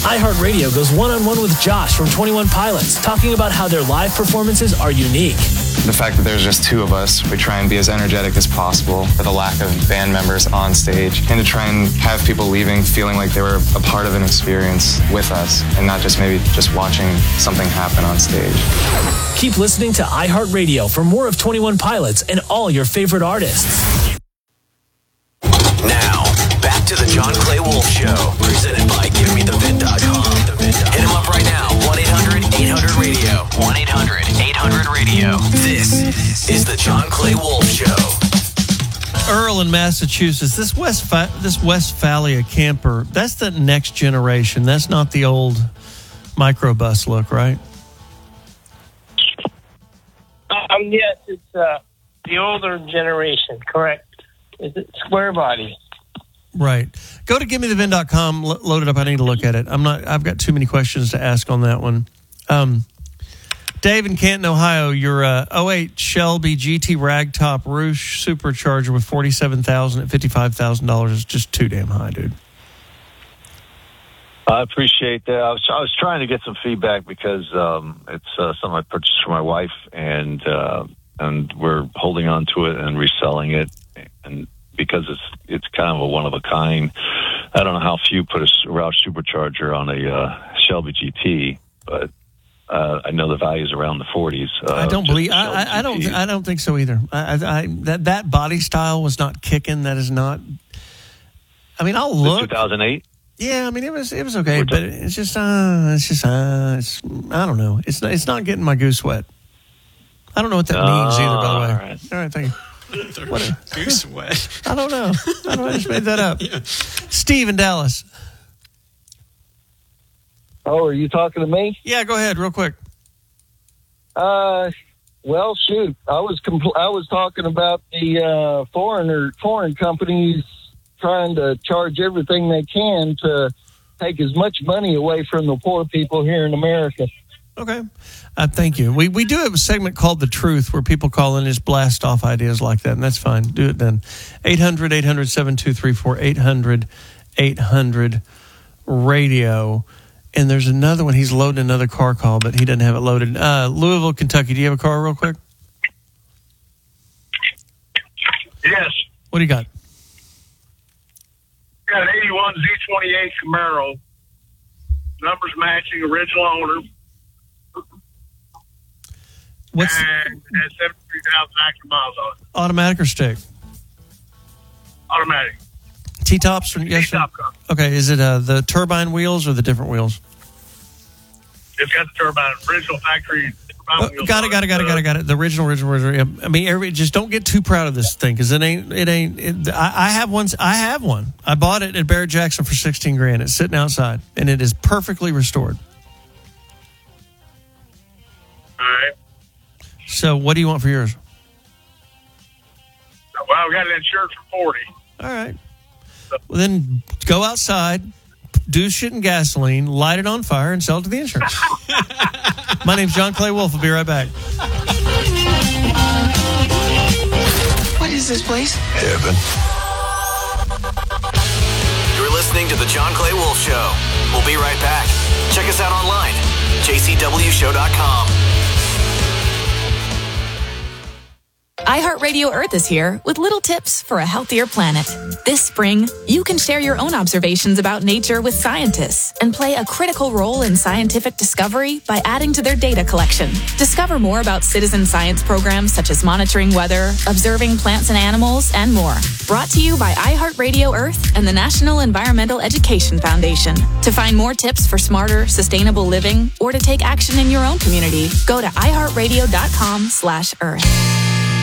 iHeartRadio goes one-on-one with Josh from 21 Pilots, talking about how their live performances are unique. The fact that there's just two of us, we try and be as energetic as possible with a lack of band members on stage, and to try and have people leaving feeling like they were a part of an experience with us and not just maybe just watching something happen on stage. Keep listening to iHeartRadio for more of 21 Pilots and all your favorite artists. Now, back to the John Clay Wolf Show, presented by GiveMeTheVid.com. Hit him up right now, 1-800-800-RADIO. 1-800-800-RADIO. This is the John Clay Wolf Show. Earl in Massachusetts, this Westphalia camper, that's the next generation. That's not the old microbus look, right? Yes, it's the older generation, correct. It's square body. Right. Go to GiveMeTheVin.com, load it up. I need to look at it. I've got too many questions to ask on that one. Dave in Canton, Ohio, your 08 Shelby GT Ragtop Rouge Supercharger with $47,000 at $55,000 is just too damn high, dude. I appreciate that. I was trying to get some feedback because it's something I purchased for my wife, and we're holding on to it and reselling it, and because it's kind of a one of a kind. I don't know how few put a Roush supercharger on a Shelby GT, but I know the value's around the 40s. I don't believe. I don't think so either. That body style was not kicking. That is not. I mean, I'll look. 2008. Yeah, I mean it was okay, but it's I don't know. It's not getting my goose wet. I don't know what that means either. By the way, all right, thank you. Goose wet. I don't know. I just made that up. Yeah. Steve in Dallas. Oh, are you talking to me? Yeah, go ahead, real quick. Well, shoot, I was talking about the foreign companies trying to charge everything they can to take as much money away from the poor people here in America. Okay. Thank you. We do have a segment called The Truth where people call in and just blast off ideas like that, and that's fine. Do it then. 800-800-7234, 800-800-RADIO. And there's another one. He's loading another car call, but he doesn't have it loaded. Louisville, Kentucky. Do you have a car real quick? Yes. What do you got? Got an 81 Z28 Camaro. Numbers matching, original owner. What's and has 73,000 active miles on it. Automatic or stick? Automatic. T-tops? T-top car. Okay, is it the turbine wheels or the different wheels? It's got the turbine, original factory wheels. Got it. The original. I mean, just don't get too proud of this thing because it ain't. I have one. I bought it at Barrett Jackson for $16,000. It's sitting outside, and it is perfectly restored. All right. So, what do you want for yours? Well, we got it insured for $40,000. All right. Well, then go outside, do shit in gasoline, light it on fire, and sell it to the insurance. My name's John Clay Wolf. We'll be right back. What is this place? Heaven. You're listening to the John Clay Wolf Show. We'll be right back. Check us out online, jcwshow.com. iHeartRadio Earth is here with little tips for a healthier planet. This spring, you can share your own observations about nature with scientists and play a critical role in scientific discovery by adding to their data collection. Discover more about citizen science programs such as monitoring weather, observing plants and animals, and more. Brought to you by iHeartRadio Earth and the National Environmental Education Foundation. To find more tips for smarter, sustainable living or to take action in your own community, go to iHeartRadio.com/Earth.